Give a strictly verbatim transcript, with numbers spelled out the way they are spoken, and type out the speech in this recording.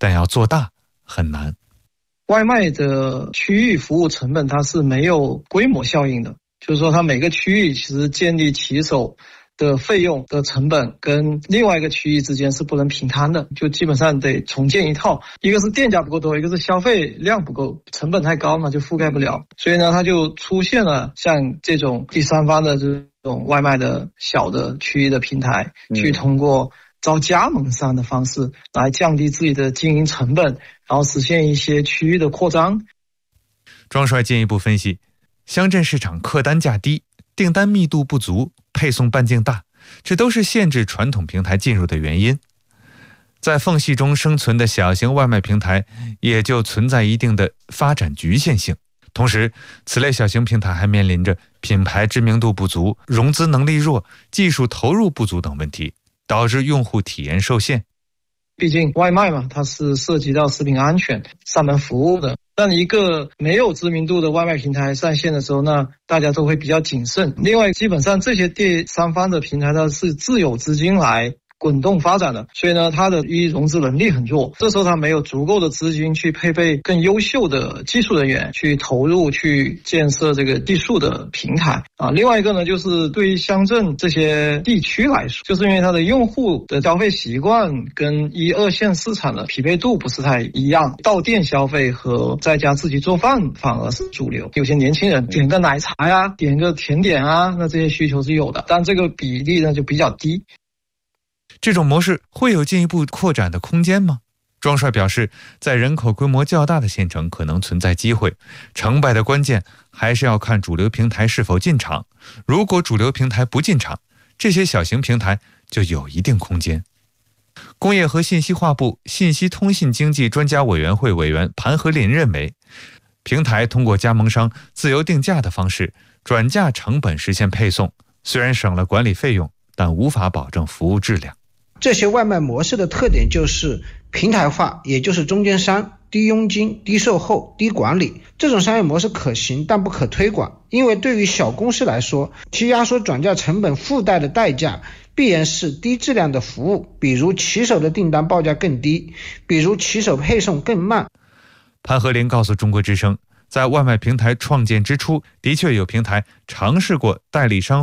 但要做大很难。 外卖的区域服务成本它是没有规模效应的，就是说它每个区域其实建立骑手的费用的成本跟另外一个区域之间是不能平摊的，就基本上得重建一套，一个是店家不够多，一个是消费量不够，成本太高嘛，就覆盖不了。所以呢，它就出现了像这种第三方的这种外卖的小的区域的平台， 嗯、 去通过招加盟商的方式来降低自己的经营成本，然后实现一些区域的扩张。 庄帅进一步分析，乡镇市场客单价低，订单密度不足，配送半径大，这都是限制传统平台进入的原因。在缝隙中生存的小型外卖平台也就存在一定的发展局限性。同时，此类小型平台还面临着品牌知名度不足、融资能力弱、技术投入不足等问题，导致用户体验受限。 毕竟外卖嘛，它是涉及到食品安全上门服务的。当一个没有知名度的外卖平台上线的时候呢，大家都会比较谨慎。另外，基本上这些第三方的平台它是自有资金来滚动发展的，所以呢，它的一融资能力很弱，这时候它没有足够的资金去配备更优秀的技术人员去投入去建设这个技术的平台啊。另外一个呢，就是对于乡镇这些地区来说，就是因为它的用户的消费习惯跟一二线市场的匹配度不是太一样，到店消费和在家自己做饭反而是主流。有些年轻人点个奶茶呀，点个甜点啊，那这些需求是有的，但这个比例呢就比较低。 这种模式会有进一步扩展的空间吗？庄帅表示，在人口规模较大的县城可能存在机会，成败的关键还是要看主流平台是否进场。如果主流平台不进场，这些小型平台就有一定空间。工业和信息化部信息通信经济专家委员会委员盘和林认为，平台通过加盟商自由定价的方式转嫁成本实现配送，虽然省了管理费用，但无法保证服务质量。 这些外卖模式的特点就是平台化，也就是中间商、低佣金、低售后、低管理。这种商业模式可行但不可推广，因为对于小公司来说，其压缩转嫁成本附带的代价必然是低质量的服务，比如骑手的订单报价更低，比如骑手配送更慢。 潘和林告诉中国之声，在外卖平台创建之初，的确有平台尝试过代理商